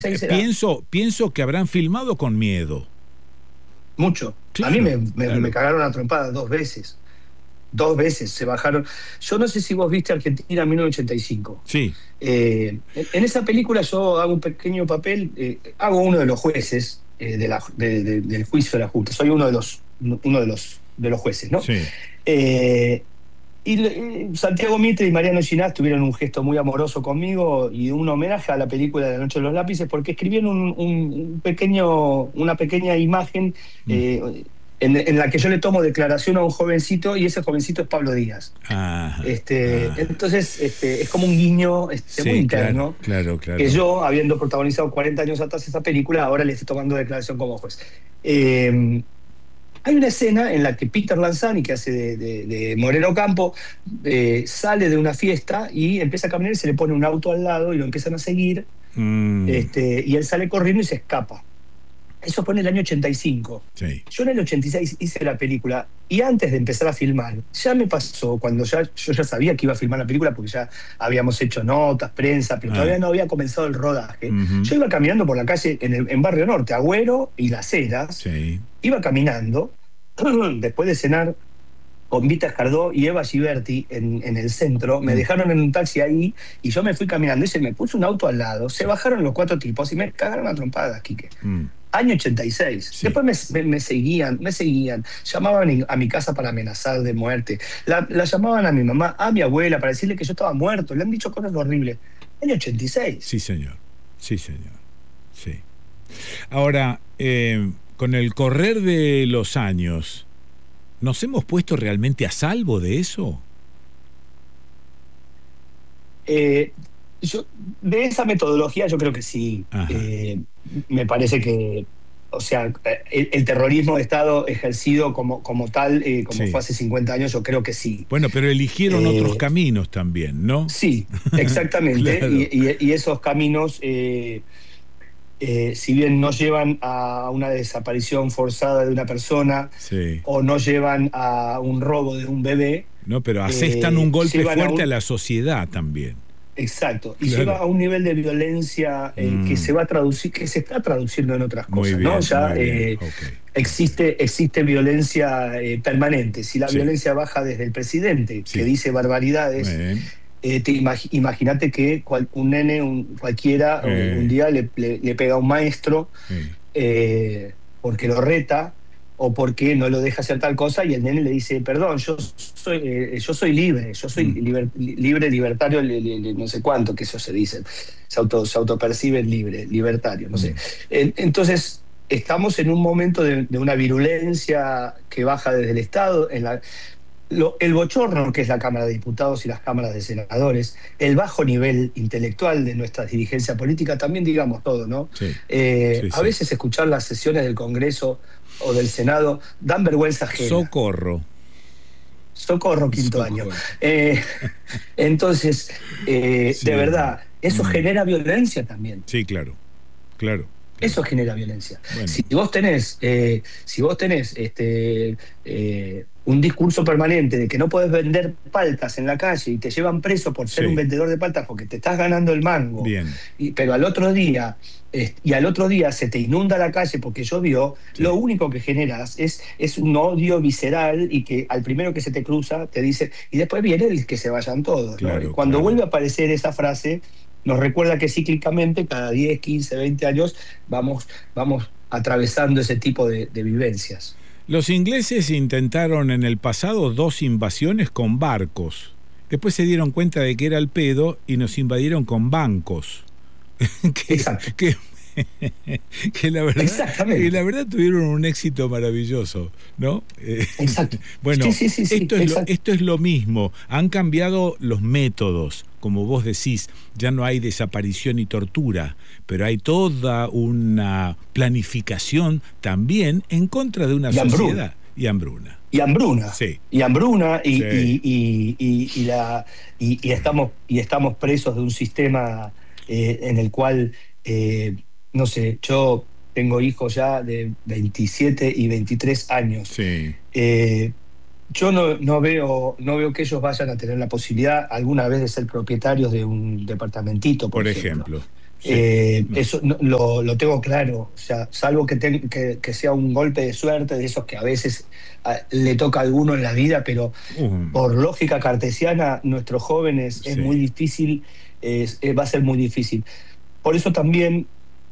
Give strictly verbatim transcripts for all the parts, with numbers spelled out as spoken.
Eh, era pienso, pienso que habrán filmado con miedo. mucho. Claro, A mí me, me, claro. me cagaron a trompadas dos veces. Dos veces se bajaron. Yo no sé si vos viste Argentina en mil novecientos ochenta y cinco. Sí. Eh, en, en esa película yo hago un pequeño papel, eh, hago uno de los jueces eh, de la, de, de, del juicio de la Junta. Soy uno de los, uno de los, de los jueces, ¿no? Sí. Eh, y eh, Santiago Mitre y Mariano Ginás tuvieron un gesto muy amoroso conmigo y un homenaje a la película de La Noche de los Lápices, porque escribieron un, un- un pequeño, una pequeña imagen eh, en, en la que yo le tomo declaración a un jovencito, y ese jovencito es Pablo Díaz. Ajá, Este, ajá. entonces, este, es como un guiño este, muy Sí, claro, interno, claro, claro. que yo, habiendo protagonizado cuarenta años atrás esa película, ahora le estoy tomando declaración como juez. Eh, Hay una escena en la que Peter Lanzani, que hace de, de- de Moreno Campo, eh, sale de una fiesta y empieza a caminar y se le pone un auto al lado y lo empiezan a seguir, Mm, este, y él sale corriendo y se escapa. Eso fue en el año ochenta y cinco. sí. Yo en el ochenta y seis hice la película y antes de empezar a filmar, ya me pasó, cuando ya, yo ya sabía que iba a filmar la película porque ya habíamos hecho notas, prensa, pero Ah. todavía no había comenzado el rodaje. Ujú. Yo iba caminando por la calle en, el, en Barrio Norte, Agüero y Las Heras. Sí. Iba caminando, después de cenar con Vita Escardó y Eva Giberti en, en el centro, me Mm. dejaron en un taxi ahí y yo me fui caminando y se me puso un auto al lado, se bajaron los cuatro tipos y me cagaron a trompadas, Quique. Mm. Año ochenta y seis. Sí. Después me, me- me seguían, me seguían, llamaban a mi casa para amenazar de muerte, la, la llamaban a mi mamá, a mi abuela para decirle que yo estaba muerto, le han dicho cosas horribles. Año ochenta y seis. Sí, señor. Sí, señor. Sí. Ahora, eh, con el correr de los años, ¿nos hemos puesto realmente a salvo de eso? Eh, yo, de esa metodología yo creo que sí. Ajá. Eh, me parece que, o sea, el, el terrorismo de Estado ejercido como, como tal, eh, como Sí. fue hace cincuenta años, yo creo que sí. Bueno, pero eligieron Eh, otros caminos también, ¿no? Sí, exactamente. Claro. y, y- y esos caminos, eh, eh, si bien no llevan a una desaparición forzada de una persona Sí. o no llevan a un robo de un bebé, No, pero asestan un eh, golpe llevan a fuerte a, un- la sociedad también. Exacto, y Claro. lleva a un nivel de violencia eh, Mm. que se va a traducir, que se está traduciendo en otras Muy cosas, bien, ¿no? Ya muy bien. eh, Ok. existe, existe violencia eh, permanente. Si la Sí. violencia baja desde el presidente, Sí. que dice barbaridades, Bien. eh, te imag- imagínate que cual- un nene, un, cualquiera, Eh. un, un día le, le- le pega a un maestro Sí. eh, porque lo reta o porque no lo deja hacer tal cosa, y el nene le dice, perdón, yo soy, eh, yo soy libre, yo soy Mm. liber- libre, libertario, li- li- li- no sé cuánto, que eso se dice, se, auto, se autoperciben libre, libertario, no sé. Mm. En- Entonces, estamos en un momento de, de una virulencia que baja desde el Estado, en la, lo- el bochorno que es la Cámara de Diputados y las cámaras de senadores, el bajo nivel intelectual de nuestra dirigencia política, también digamos todo, ¿no? Sí. Eh, Sí, a sí. veces escuchar las sesiones del Congreso o del Senado dan vergüenza ajena. Socorro. Socorro, quinto Socorro. año. Eh, entonces, eh, Sí. de verdad, eso Mm. genera violencia también. Sí, claro. Claro. Eso genera violencia. Bueno. Si vos tenés, eh, si vos tenés este, eh, un discurso permanente de que no podés vender paltas en la calle y te llevan preso por ser Sí. un vendedor de paltas porque te estás ganando el mango, Bien. y, pero al otro día, eh, y al otro día se te inunda la calle porque llovió, Sí. lo único que generas es, es un odio visceral, y que al primero que se te cruza te dice, y después viene el que se vayan todos, ¿no? Claro, Y cuando claro. vuelve a aparecer esa frase, nos recuerda que cíclicamente, cada diez, quince, veinte años, vamos, vamos atravesando ese tipo de, de vivencias. Los ingleses intentaron en el pasado dos invasiones con barcos. Después se dieron cuenta de que era el pedo y nos invadieron con bancos. que, Exacto. que, que la verdad, Exactamente. que la verdad tuvieron un éxito maravilloso, ¿no? Eh, Exacto. Bueno, Sí, sí, sí, sí, esto, es lo, exacto. esto es lo mismo. Han cambiado los métodos, como vos decís. Ya no hay desaparición y tortura, pero hay toda una planificación también en contra de una Y hambruna. sociedad. Y hambruna. Y hambruna. Sí. Y hambruna, y, Sí. y, y, y, y la, y, y estamos, y estamos presos de un sistema eh, en el cual, eh, no sé, yo tengo hijos ya de veintisiete y veintitrés años. Sí. Eh, yo no, no, veo, no veo que ellos vayan a tener la posibilidad alguna vez de ser propietarios de un departamentito, por, Por ejemplo. ejemplo. Sí. Eh, No. eso no- lo, lo tengo claro, o sea, salvo que, ten- que, que sea un golpe de suerte de esos que a veces a- le toca a alguno en la vida, pero Um, por lógica cartesiana, nuestros jóvenes es muy sí. difícil, es- eh, va a ser muy difícil. Por eso también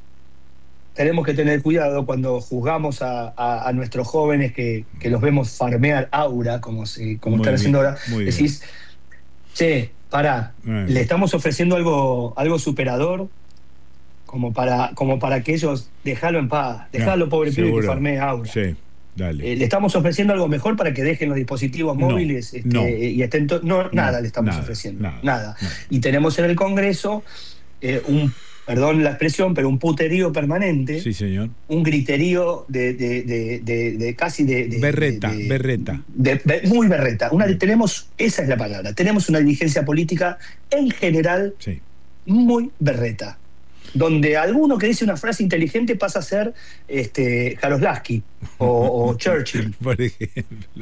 tenemos que tener cuidado cuando juzgamos a, a- a nuestros jóvenes que, que los vemos farmear aura, como, si, como Muy están bien, haciendo ahora. muy bien. Decís, che, pará, Eh, le estamos ofreciendo algo, algo superador como para, como para que ellos, déjalo en paz, ah, déjalo pobre pibe que seguro. farmee aura. Sí, dale. Eh, le estamos ofreciendo algo mejor para que dejen los dispositivos No, móviles no, este, y estén to- no, no, nada le estamos nada, ofreciendo, nada, nada. nada. Y tenemos en el Congreso eh, un, perdón la expresión, pero un puterío permanente, Sí, señor. un griterío de, de, de, de- de casi de, de- de- Berreta, de- berreta. de- de- muy berreta. Una, Bien. tenemos, esa es la palabra, tenemos una dirigencia política en general Sí. muy berreta, donde alguno que dice una frase inteligente pasa a ser este, Jaroslavski o, o Churchill. Por ejemplo.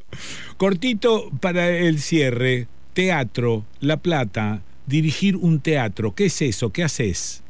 Cortito para el cierre. Teatro, La Plata, dirigir un teatro. ¿Qué es eso? ¿Qué haces?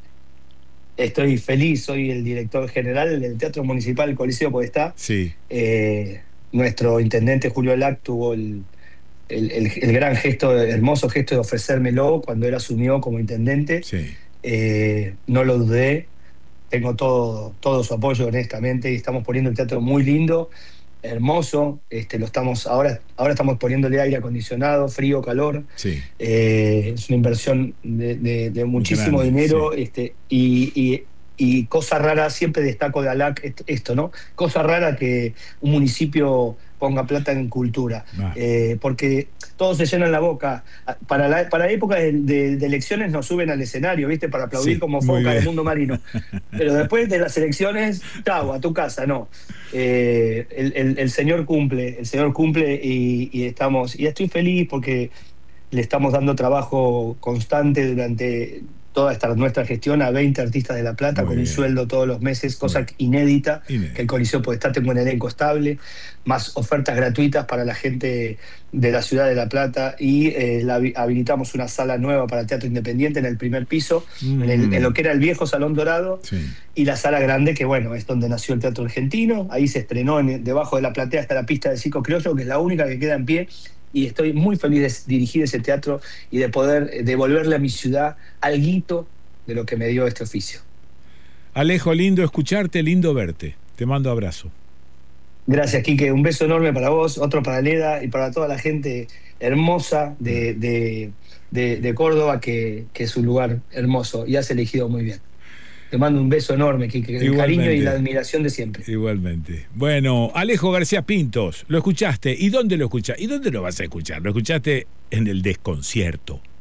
Estoy feliz, soy el director general del Teatro Municipal Coliseo Podestá. Sí, Eh, nuestro intendente Julio Lac tuvo el, el- el- el gran gesto, el hermoso gesto de ofrecérmelo cuando él asumió como intendente. sí. Eh, no lo dudé, tengo todo, todo su apoyo honestamente y estamos poniendo el teatro muy lindo, hermoso. Este, lo estamos, ahora, ahora estamos poniéndole aire acondicionado, frío, calor. Sí. Eh, es una inversión de, de- de muchísimo Grande, dinero, sí. este, y, y- y cosa rara, siempre destaco de ALAC est- esto, ¿no? Cosa rara que un municipio ponga plata en cultura, Ah. eh, porque todos se llenan la boca. Para la, para época de, de- de elecciones nos suben al escenario, ¿viste? Para aplaudir Sí, como muy foca del bien. mundo marino. Pero después de las elecciones, chau, a tu casa, no. Eh, el, el- el señor cumple, el señor cumple y, y estamos, y estoy feliz porque le estamos dando trabajo constante durante toda esta nuestra gestión a veinte artistas de La Plata Muy con un bien. sueldo todos los meses, cosa Muy inédita, Inédito. que el Coliseo Podestá tenga un elenco estable, más ofertas gratuitas para la gente de la ciudad de La Plata y eh, la, habilitamos una sala nueva para teatro independiente en el primer piso, Mm. en, el- en lo que era el viejo Salón Dorado, Sí. y la sala grande, que bueno, es donde nació el teatro argentino. Ahí se estrenó, en- debajo de la platea está la pista de circo criollo, que es la única que queda en pie, y estoy muy feliz de dirigir ese teatro y de poder eh, devolverle a mi ciudad alguito de lo que me dio este oficio. Alejo, lindo escucharte, lindo verte. Te mando abrazo. Gracias, Quique. Un beso enorme para vos, otro para Leda y para toda la gente hermosa de, de, de- de Córdoba, que, que es un lugar hermoso y has elegido muy bien. Te mando un beso enorme, Quique. El cariño y la Igualmente. admiración de siempre. Igualmente. Bueno, Alejo García Pintos, lo escuchaste. ¿Y dónde lo escuchaste? ¿Y dónde lo vas a escuchar? Lo escuchaste en el desconcierto.